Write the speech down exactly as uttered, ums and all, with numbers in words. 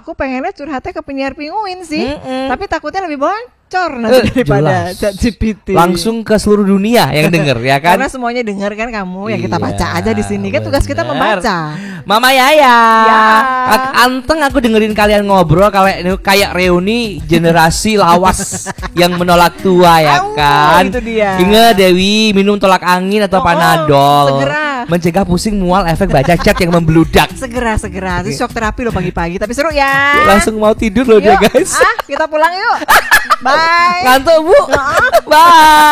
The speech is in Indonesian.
aku pengennya curhatnya ke penyiar Pinguin sih. Mm-mm. Tapi takutnya lebih bocor nanti Eh, daripada jelas. ChatGPT. Langsung ke seluruh dunia yang denger ya kan. Karena semuanya denger kan kamu, ya kita Iya, baca aja di sini kan tugas kita bener. membaca. Mama Yaya, Ya. Ak- anteng aku dengerin kalian ngobrol kayak kayak reuni generasi lawas yang menolak tua ya Au, kan. itu dia. Ingat Dewi, minum tolak angin atau Oh, panadol. segera. Mencegah pusing, mual, efek baca chat yang membludak. Segera segera, itu shock terapi loh pagi-pagi, tapi seru ya. Langsung mau tidur loh dia Yuk, guys. ah kita pulang yuk. Bye. Ngantuk Bu. Bye.